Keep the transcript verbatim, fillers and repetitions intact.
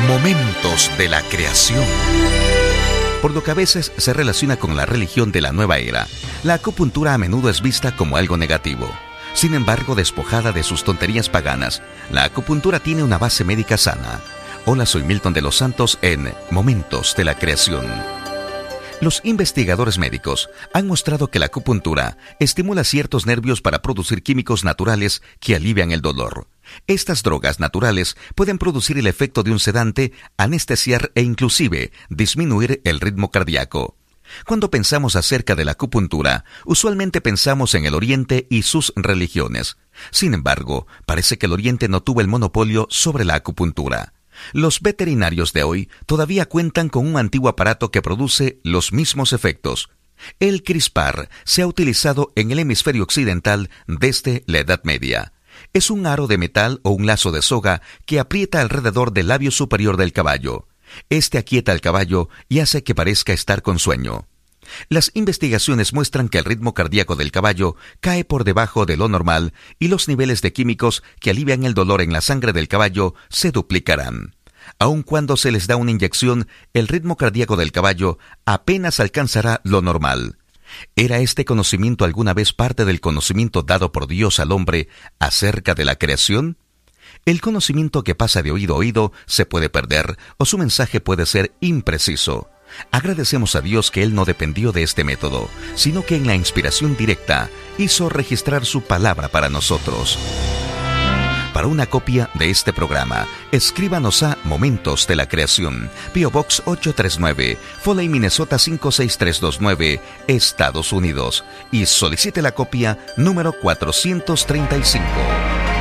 Momentos de la creación. Por lo que a veces se relaciona con la religión de la nueva era, la acupuntura a menudo es vista como algo negativo. Sin embargo, despojada de sus tonterías paganas, la acupuntura tiene una base médica sana. Hola, soy Milton de los Santos en Momentos de la Creación. Los investigadores médicos han mostrado que la acupuntura estimula ciertos nervios para producir químicos naturales que alivian el dolor. Estas drogas naturales pueden producir el efecto de un sedante, anestesiar e inclusive disminuir el ritmo cardíaco. Cuando pensamos acerca de la acupuntura, usualmente pensamos en el Oriente y sus religiones. Sin embargo, parece que el Oriente no tuvo el monopolio sobre la acupuntura. Los veterinarios de hoy todavía cuentan con un antiguo aparato que produce los mismos efectos. El crispar se ha utilizado en el hemisferio occidental desde la Edad Media. Es un aro de metal o un lazo de soga que aprieta alrededor del labio superior del caballo. Este aquieta al caballo y hace que parezca estar con sueño. Las investigaciones muestran que el ritmo cardíaco del caballo cae por debajo de lo normal y los niveles de químicos que alivian el dolor en la sangre del caballo se duplicarán. Aun cuando se les da una inyección, el ritmo cardíaco del caballo apenas alcanzará lo normal. ¿Era este conocimiento alguna vez parte del conocimiento dado por Dios al hombre acerca de la creación? El conocimiento que pasa de oído a oído se puede perder o su mensaje puede ser impreciso. Agradecemos a Dios que Él no dependió de este método, sino que en la inspiración directa hizo registrar su palabra para nosotros. Para una copia de este programa, escríbanos a Momentos de la Creación, P O Box ocho tres nueve, Foley, Minnesota cinco seis tres dos nueve, Estados Unidos, y solicite la copia número cuatrocientos treinta y cinco.